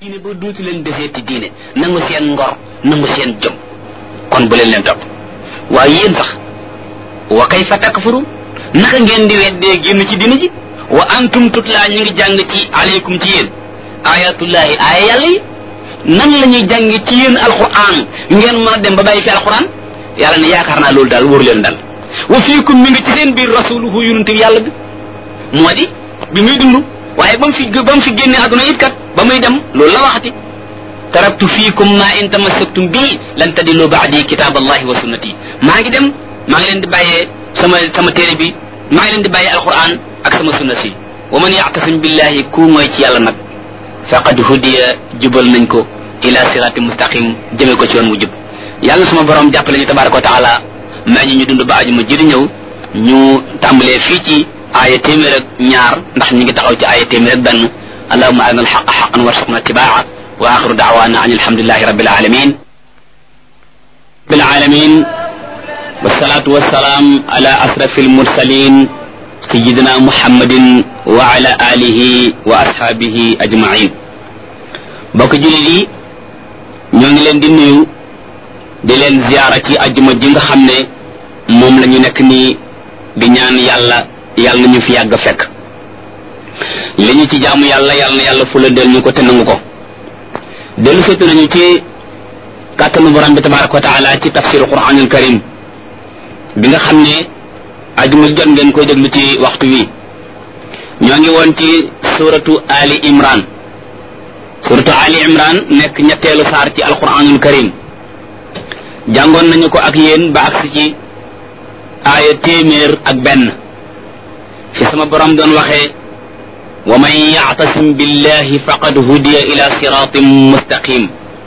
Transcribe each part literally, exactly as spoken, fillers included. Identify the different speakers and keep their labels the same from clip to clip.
Speaker 1: diine ba dootu leen deseeti diine nangu seen ngor nangu seen jom kon bu leen leen topp waaye yéen sax wa kayfa takfurun naka ngeen di weddee génn ci diine ji wa antum tutla ñu ngi jàng ci aleykum ci yéen ayatullahi aaya yàlla yi nan la ñuy jàng ci yéen alquran ngeen mën a dem ba bàyyi fi alquran yàlla ne yaakaar naa loolu daal wóoru leen daal wa fiikum mi ngi ci seen biir rasuluhu yonente yàlla bi moo di bi muy dund waaye ba mu fi ba mu fi génne àdduna it kat ba muy dem loolu la waxati taraktu fiikum ma in tamassaktum bii lan tadillu ba'di kitab allahi wa sunnati maa ngi dem maa ngi leen di bàyyee sama sama téere bi maa ngi leen di bàyyee alquran ak sama sunna si wa man ya'tasim billahi ku mooy ci yàlla nag faqad hudiya jubal nañ ko ila sirati mustaqim jëme ko ci yoon wu jub yàlla sama borom jàppale ñu tabaraka wa taala maa ñi ñu dund ba aju ma ji di ñëw ñu tàmbalee fii ci aaya téeméer ak ñaar ndax ñu ngi taxaw ci aaya téeméer ak benn allahumma arina alxaqa xaqan warzuqna ittibaa wa axiru daawana an alhamdulillahi rabbil alamin rabbil alamin wassalatu wassalaam ala asrafil mursalin sayyidina muhammadin wa ala alihi wa ashaabihi ajmain bokk jullit yi ñoo ngi leen di nuyu di leen ziyaara ci ajjuma ji nga xam ne moom la ñu nekk nii di ñaan yàlla yàlla na ñu fi yàgg fekk li ñu ci jaamu yàlla yàlla na yàlla fula del ñu ko te nangu ko dellu seetu nañu ci kàttanu borom bi tabaraka wa taala ci tafsiru quranul karim bi nga xam ne ajuma jot ngeen koy déglu ci waxtu wi ñoo ngi woon ci suratu ali imran suratu ali imran nekk ñetteelu saar ci alquranul karim jàngoon nañu ko ak yéen ba agsi ci aaya téeméer ak benn fi sama borom doon waxee wa man ya'tasim billahi faqad hudiya ila siratin mustaqim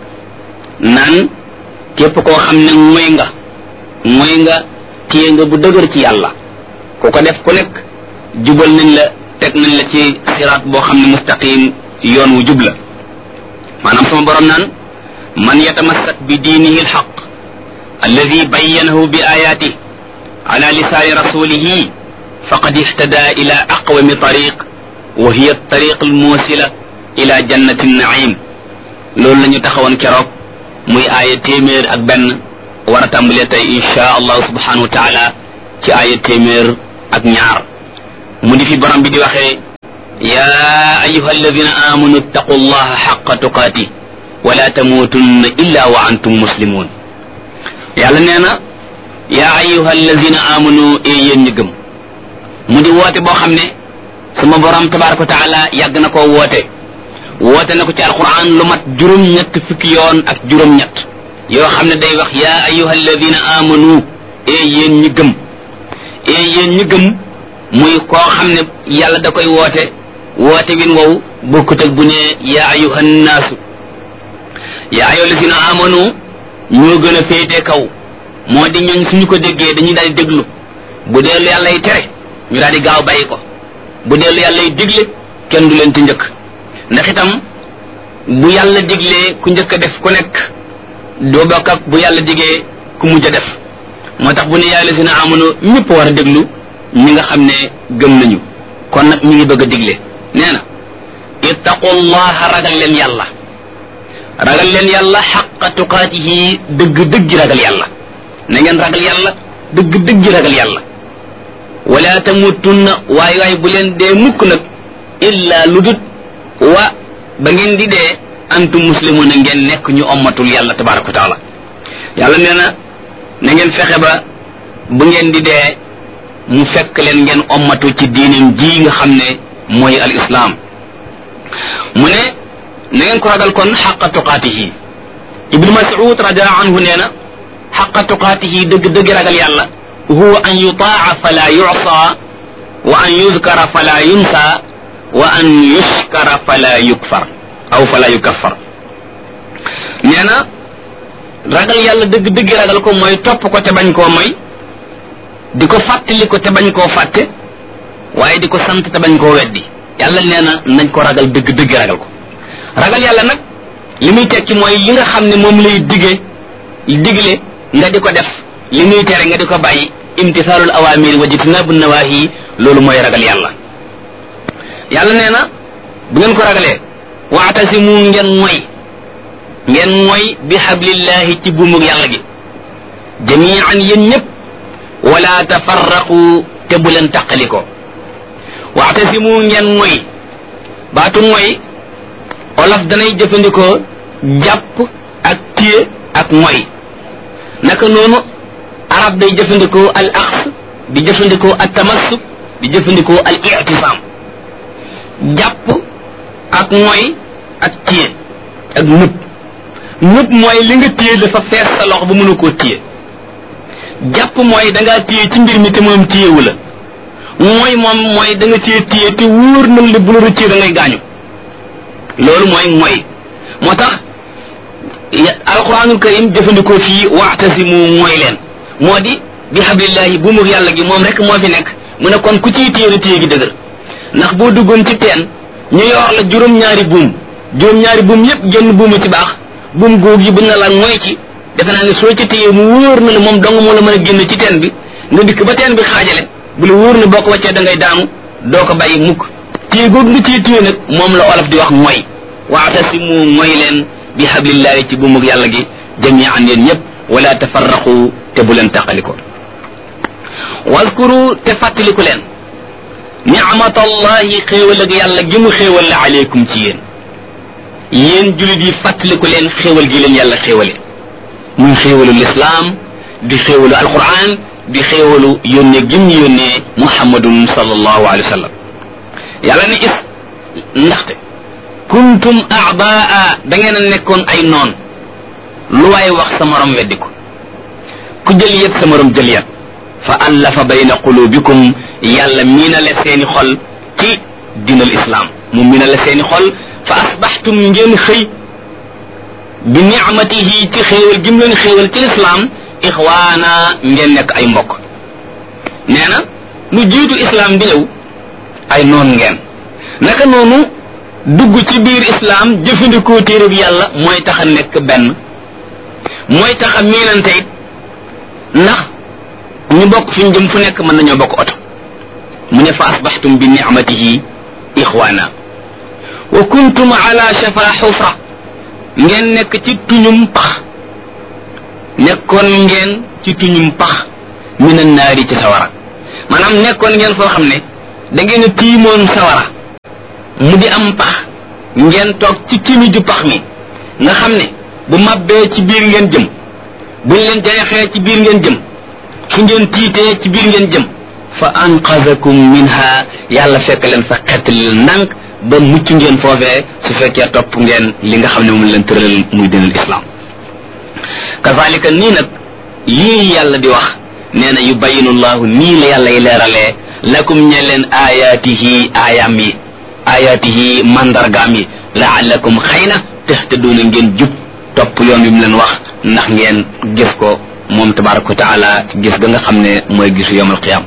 Speaker 1: naan képp koo xam ne mooy nga mooy nga téye nga bu dëgër ci yàlla ku ko def ku nekk jubal nañ la teg nañ la ci siraat boo xam ne mustaqim yoon wu jub la maanaam sama borom naan man yatamassak bi diinihi alxaq alladi bayyanahu bi ayatihi ala lisaani rasulihi faqad ihtada ila aqwami tariq wa hiya tariq almuusila ila jannati naim loolu la ñu taxawoon keroog muy aaya téeméer ak benn war a tàmbalee tey insha allahu subhanahu wa taala ci aaya téeméer ak ñaar mu di fi borom bi di waxee ya ayuha alladina amanu ittaqu allaha xaqa tuqaati wala tamuutunna illa wa antum muslimun yàlla nee na yaa ayyuha allazina amanu e yéen ñi gëm mu di woote boo xam ne sama borom tabaraka wa taala yàgg na koo woote woote na ko ci alquran lu mat juróom-ñett fukki yoon ak juróom-ñett yoo xam ne day wax yaa ayyuha allazina amanu e yéen ñi gëm e yéen ñi gëm muy koo xam ne yàlla da koy woote woote win wow bokkut ak bu ne yaa ayyuha nnaasu yaa ayyuha allazina amanu ñoo gën a féetee kaw moo di ñooñ suñu ko déggee dañuy daal di déglu bu dee lu yàlla y tere ñu daal di gaaw bàyyi ko bu dee lu yàlla y digle kenn du leen ci njëkk ndax itam bu yàlla diglee ku njëkk a def ku nekk doo bokk ak bu yàlla digee ku mujj a def moo tax bu ne yàlla si na amono ñëpp war a déglu ñi nga xam ne gëm nañu kon nag mi ngi bëgg a digle nee na ittaqullaha ragal leen yàlla ragal leen yàlla xaqa tuqaatihi dëgg dëgg ragal yàlla na ngeen ragal yàlla dëgg dëgg ragal yàlla wala tamutunna waay waay bu leen dee mukk nag illa lu dut wa ba ngeen di dee antum muslimuna ngeen nekk ñu ommatul yàlla tabaraka wa taala yàlla nee na na ngeen fexe ba bu ngeen di dee mu fekk leen ngeen ommatu ci diineem ji nga xam ne mooy al islam mu ne na ngeen ko ragal kon xaqa tuqaatihi ibnu mas'ud radiallahu anhu nee na xaqa tuqaatihi dëgg dëgg ragal yàlla huwa an yutaa fala yusa wa an yuzkara fala yunsa wa an yushkara fala yukfar aw fala yukaffar nee na ragal yàlla dëgg dëgg ragal ko mooy topp ko te bañ koo moy di ko fàttali ko te bañ koo fàtte waaye di ko sant te bañ koo weddi yàlla nee na nañ ko ragal dëgg dëgg ragal ko ragal yàlla nag li muy tekki mooy li nga xam ne moom lay dige digle nga di ko def li muy tere nga di ko bàyyi imtisaalul awaamir wa jitnaabu nawaahi loolu mooy ragal yàlla yàlla nee na bu ngeen ko ragalee waatasimu ngeen moy ngeen moy bi hablillahi ci buumug yàlla gi jami'an yéen ñëpp wala tafarraqu te bu leen taqaliko waatasimu ngeen moy baatu moy olof danay jëfandikoo jàpp ak téye ak moy naka noonu arab day jëfandikoo al axs di jëfandikoo al tamassuk di jëfandikoo al i'tisam jàpp ak moy ak téye ak nëpp nëpp mooy li nga téye dafa fees sa loxo ba mënu koo téye jàpp mooy da ngaa téye ci mbir mi te moom téyewu la mooy moom mooy da nga téye téye te wóor na la bu la rëccee da ngay gaañu loolu mooy mooy moo tax alquranul karim jëfandikoo fii waxtasimu mooy leen moo di bi hablillahi buumug yàlla gi moom rek moo fi nekk mu ne kon ku ciy téye na téye gi dëgër ndax boo duggoon ci teen ñu yor la juróom-ñaari buum juróom-ñaari buum yépp génn buumu ci baax buum góog yi buñ na la mooy ci defe naa ne soo ci téye mu wóor na la moom dong moo la mën a génn ci teen bi nga dikk ba teen bi xaajale bu la wóor ne boo ko wàccee da ngay daanu doo ko bàyyi mukk téye googu nga ciy téye nag moom la olof di wax mooy waatasimu mooy leen bi hablillahi ci buumug yàlla gi jami'an yéen ñëpp wala tafarraqu te bu leen taqaliko waskuru te fàttaliku leen ni'matallahi xéewal ak yàlla gi mu xéewal la aleykum ci yéen yéen julit yi fàttaliku leen xéewal gi leen yàlla xéewale muy xéewalu lislaam di xéewalu alquran di xéewalu yónnee gim ñu yónnee muhammadun sallallahu alayhi wa sallam yàlla ne is ndaxte kuntum a'daa da ngeen a nekkoon ay noon lu waay wax sa morom weddi ko ku jël yet sa morom jël yet fa allafa bayna qulubikum yàlla miinale seeni xol ci dinal islam mu miinale seeni xol fa asbaxtum ngeen xëy bi nicmatihi ci xéewal gim leen xéewal ci lislaam ixwaana ngeen nekk ay mbokk nee na lu jiitu islam di ñëw ay noon ngeen naka noonu dugg ci biir islam jëfandikoo téere bi yàlla mooy tax a nekk benn mooy tax a miinante it ndax ñu bokk fi ñu jëm fu nekk mën nañoo bokk oto mu ne fa asbaxtum bi nicmatihi ixwaana wa kuntum ala shafa xufra ngeen nekk ci tuñum pax nekkoon ngeen ci tuñum pax mina naari ci sawara maanaam nekkoon ngeen foo xam ne da ngeen a tiimoon sawara mu di am pax ngeen toog ci timi ju pax mi nga xam ne bu mabbee ci biir ngeen jëm buñ leen jayaxee ci biir ngeen jëm fu ngeen tiitee ci biir ngeen jëm fa anqazakum minha yàlla fekk leen fa xettali ndànk ba mucc ngeen foofee su fekkee topp ngeen li nga xam ne moom leen tëralal muy dinal islam kazalika nii nag lii yàlla di wax nee na yubayinu llahu nii la yàlla yi leeralee lakum ñe leen ayaatihi aayaam yi ayaatihi mandargaam yi laallakum xëy na tahtaduuna ngeen jub topp yoon wi mu leen wax ndax ngeen gis ko moom tabaraka wa taala gis ga nga xam ne mooy gisu yawmal qiyaama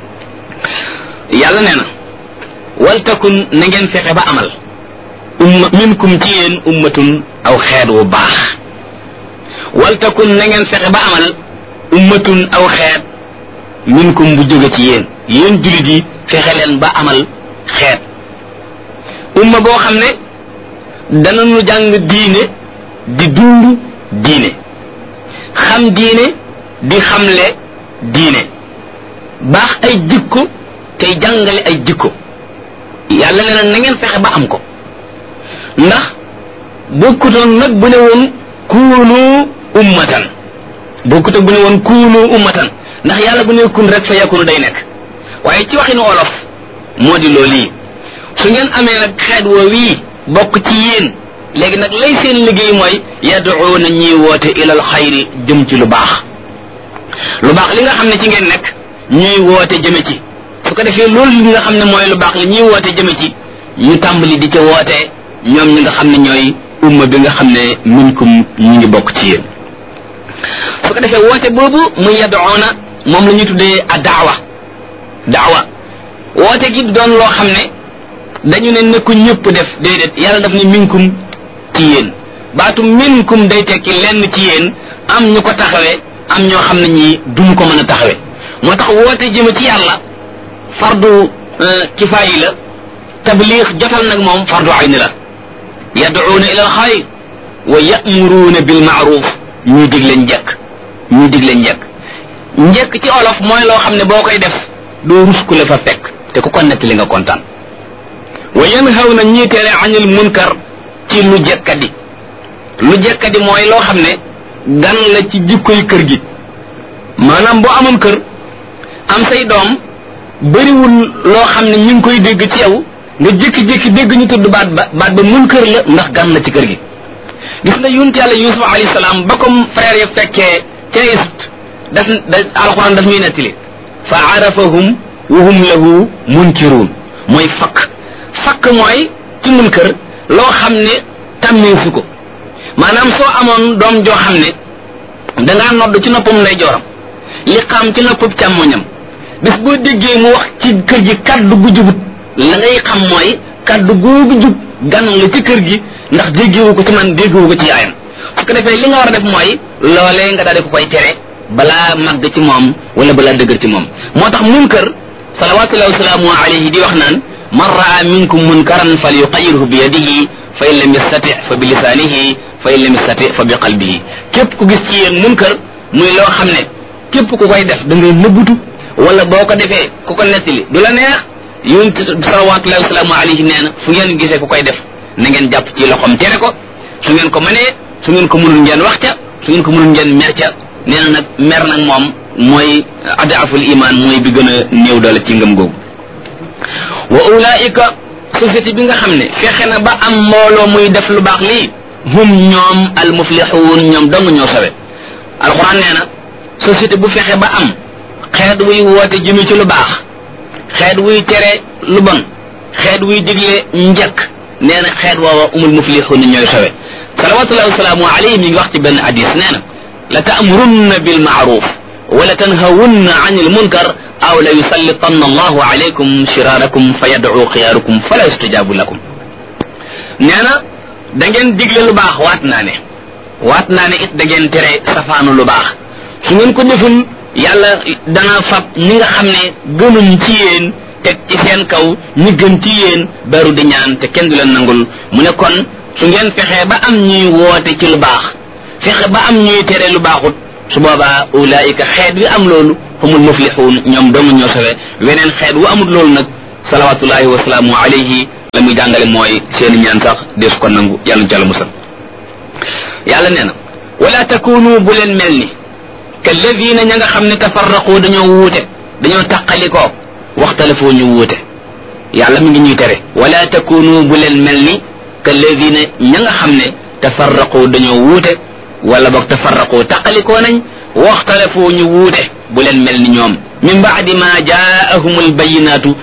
Speaker 1: yàlla nee na waltakun na ngeen fexe ba amal umma minkum ci yéen ummatun aw xeet wu baax waltakun na ngeen fexe ba amal ummatun aw xeet minkum bu jóge ci yéen yéen julit yi fexe leen ba amal xeet umma boo xam ne danañu jàng diine di dund diine xam diine di xamle diine baax ay jikko tey jàngale ay jikko yàlla nee na na ngeen fexe ba am ko ndax bokkutoon nag bu ne woon kuunu ummatan bokkut ak bu ne woon kuunu ummatan ndax yàlla bu ne kun rek fa yakunu day nekk waaye ci waxinu olof moo di loolu yi su ngeen amee nag xeet woo wii bokk ci yéen léegi nag lay seen liggéey mooy yad'uuna ñiy woote ilal xayri jëm ci lu baax lu baax li nga xam ne ci ngeen nekk ñuy woote jëme ci su ko defee loolu li nga xam ne mooy lu baax li ñuy woote jëme ci ñu tàmbali di ca woote ñoom ñi nga xam ne ñooy umma bi nga xam ne minkum ñu ngi bokk ci yéen su ko defee woote boobu muy yad'uuna moom la ñuy tuddee a daawa daawa woote gi doon loo xam ne dañu ne nekku ñëpp def déedéet yàlla daf ne minkum ci yéen baatu minkum day tekki lenn ci yéen am ñu ko taxawee am ñoo xam ne ñii duñu ko mën a taxawee moo tax woote jëme ci yàlla fardu kifaaya la tabliix jotal nag moom fardu ayni la yad'uuna ila alxayr wa ya'muruuna bil ma'ruf ñuy digle njëkk ñuy digle njëkk njëkk ci olof mooy loo xam ne boo koy def doo rus ku la fa fekk te ku ko nettali nga kontaan wa yanhawna ñuy tere anil munkar ci lu jekkadi lu jekkadi mooy loo xam ne gan la ci jikkoy kër gi maanaam boo amoon kër am say doom bëriwul loo xam ne ñu ngi koy dégg ci yow nga jékki-jékki dégg ñu tudd baat ba baat ba munkar la ndax gan la ci kër gi gis nga yonent yàlla Yuusuf alayhi salaam ba comme frère ya fekkee ca Égypte daf da alxuraan daf ñuy nettali fa arafahum wa hum lahu munkiruun mooy fakk fakk mooy ci munkar loo xam ne tàmmeesu ko maanaam soo amoon doom joo xam ne dangaa nodd ci noppam lay jooram li xam ci noppam càmmoñam bis boo déggee mu wax ci kër gi kaddu gu jubut la ngay xam mooy kaddu googu jub gan la ci kër gi ndax déggewu ko ci man déggewu ko ci yaayam su ko defee li nga war a def mooy loolee nga daal di ko koy tere balaa màgg ci moom wala balaa dëgër ci moom moo tax munkar salawatullahi wa salaamu alayhi di wax naan man raa minkum munkaran falyuqayyirhu bi yadihi fa in lam yastati fa bi lisaanihi fa in lam yastati fa bi qalbihi képp ku gis ci yéen munkar muy loo xam ne képp ku koy def da ngay nëbbutu wala boo ko defee ku ko nettali du la neex yonent salawatullahi wa salaamu alayhi nee na fu ngeen gisee ku koy def na ngeen jàpp ci loxoom tere ko su ngeen ko mënee su ngeen ko mënul ngeen wax ca su ngeen ko mënul ngeen mer ca nee na nag mer nag moom mooy adaaful iman mooy bi gën a néew doole ci ngëm googu wa ulaika société bi nga xam ne fexe na ba am mbooloo muy def lu baax lii hum ñoom al muflixuun ñoom dong ñoo sawe alxuraan nee na société bu fexe ba am xeet wuy woote jëme ci lu baax xeet wuy tere lu bon xeet wuy digle njëkk nee na xeet woowa umul muflixuun ñooy sawe salawatullahi wasalaamu alayhi mi ngi wax ci benn hadis nee na la ta'murunna bil ma'ruf wa la tanhawunna 'anil munkar aw la yusallitanna allahu alaykum shirarakum fa yad'u xiyaarukum fala yustajabu lakum nee na da ngeen digle lu baax waat naa ne waat naa ne it da ngeen tere safaanu lu baax su ngeen ko deful yàlla dana fab ñi nga xam ne gënuñ ci yéen teg ci seen kaw ñi gën ci yéen beru di ñaan te kenn du leen nangul mu ne kon su ngeen fexee ba am ñuy woote ci lu baax fexe ba am ñuy tere lu baaxut su boobaa ulaayika xeet wi am loolu humul muflixuun ñoom dong ñoo sawe weneen xeet wu amut loolu nag salawatullahi wa salaamu alayhi la muy jàngale mooy seeni ñaan sax dees ko nangu yàlla ñu jàll musal yàlla nee na wala takunu bu leen mel ni kalladina ña nga xam ne tafarraqu dañoo wuute dañoo taqalikoo waxtalafoo ñu wuute yàlla mi ngi ñuy tere wala takunu bu leen mel ni kalladina ña nga xam ne tafarraqu dañoo wuute wala boog tafarraqu taqalikoo nañ waxtalafoo ñu wuute bu leen mel ni ñoom min baadi ma jaahumul bayinaatu